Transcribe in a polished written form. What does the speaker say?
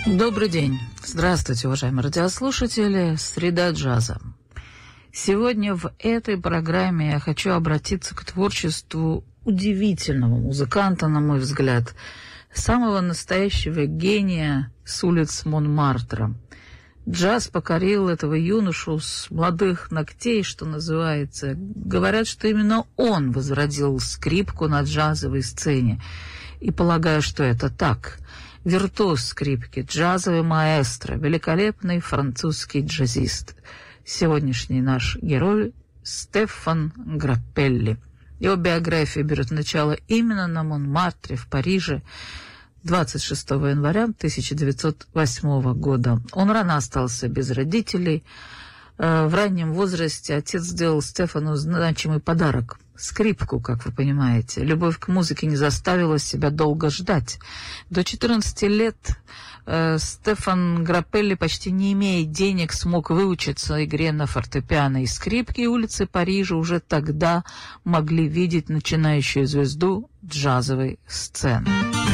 Добрый день. Здравствуйте, уважаемые радиослушатели. Среда джаза. Сегодня в этой программе я хочу обратиться к творчеству удивительного музыканта, на мой взгляд, самого настоящего гения с улиц Монмартра. Джаз покорил этого юношу с молодых ногтей, что называется. Говорят, что именно он возродил скрипку на джазовой сцене. И полагаю, что это так. Виртуоз скрипки, джазовый маэстро, великолепный французский джазист. Сегодняшний наш герой Стефан Граппелли. Его биография берет начало именно на Монмартре в Париже 26 января 1908 года. Он рано остался без родителей. В раннем возрасте отец сделал Стефану значимый подарок – скрипку, как вы понимаете. Любовь к музыке не заставила себя долго ждать. До 14 лет Стефан Граппелли, почти не имея денег, смог выучиться игре на фортепиано и скрипке, и улицы Парижа уже тогда могли видеть начинающую звезду джазовой сцены.